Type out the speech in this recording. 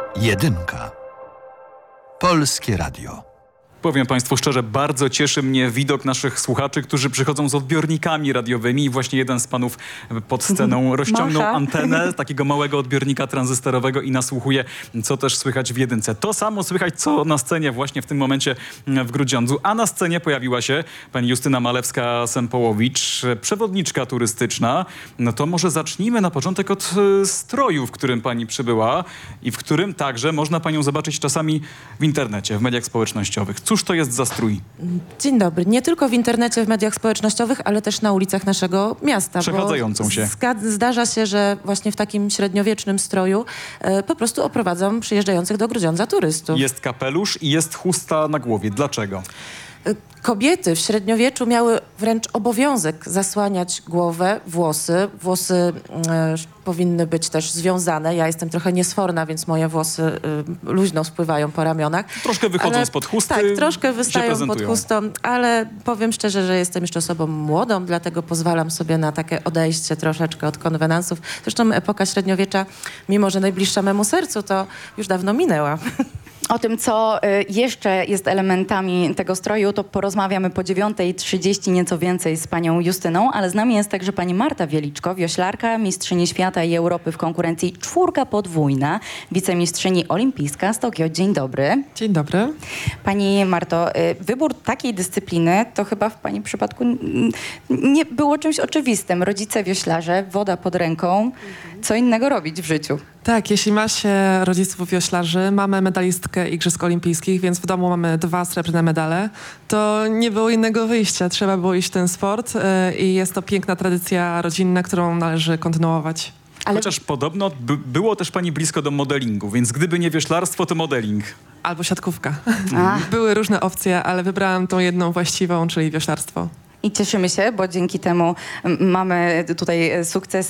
Jedynka. Polskie Radio. Powiem Państwu szczerze, bardzo cieszy mnie widok naszych słuchaczy, którzy przychodzą z odbiornikami radiowymi i właśnie jeden z panów pod sceną rozciągnął antenę takiego małego odbiornika tranzystorowego i nasłuchuje, co też słychać w Jedynce. To samo słychać, co na scenie właśnie w tym momencie w Grudziądzu. A na scenie pojawiła się pani Justyna Malewska-Sempołowicz, przewodniczka turystyczna. No to może zacznijmy na początek od stroju, w którym pani przybyła i w którym także można panią zobaczyć czasami w internecie, w mediach społecznościowych. Cóż to jest za strój? Dzień dobry. Nie tylko w internecie, w mediach społecznościowych, ale też na ulicach naszego miasta. Przechadzającą się. Zdarza się, że właśnie w takim średniowiecznym stroju po prostu oprowadzam przyjeżdżających do Grudziądza turystów. Jest kapelusz i jest chusta na głowie. Dlaczego? Kobiety w średniowieczu miały wręcz obowiązek zasłaniać głowę, włosy. Włosy powinny być też związane. Ja jestem trochę niesforna, więc moje włosy luźno spływają po ramionach. Troszkę wychodzą spod chusty. Tak, troszkę wystają pod chustą, ale powiem szczerze, że jestem jeszcze osobą młodą, dlatego pozwalam sobie na takie odejście troszeczkę od konwenansów. Zresztą epoka średniowiecza, mimo że najbliższa memu sercu, to już dawno minęła. O tym, co jeszcze jest elementami tego stroju, to porozmawiamy po 9:30, nieco więcej z panią Justyną, ale z nami jest także pani Marta Wieliczko, wioślarka, mistrzyni świata i Europy w konkurencji 4 podwójna, wicemistrzyni olimpijska z Tokio. Dzień dobry. Dzień dobry. Pani Marto, wybór takiej dyscypliny to chyba w pani przypadku nie było czymś oczywistym. Rodzice wioślarze, woda pod ręką. Co innego robić w życiu? Tak, jeśli ma się rodziców wioślarzy, mamy medalistkę Igrzysk Olimpijskich, więc w domu mamy 2 srebrne medale, to nie było innego wyjścia. Trzeba było iść w ten sport i jest to piękna tradycja rodzinna, którą należy kontynuować. Chociaż podobno było też pani blisko do modelingu, więc gdyby nie wioślarstwo, to modeling. Albo siatkówka. Były różne opcje, ale wybrałam tą jedną właściwą, czyli wioślarstwo. I cieszymy się, bo dzięki temu mamy tutaj sukces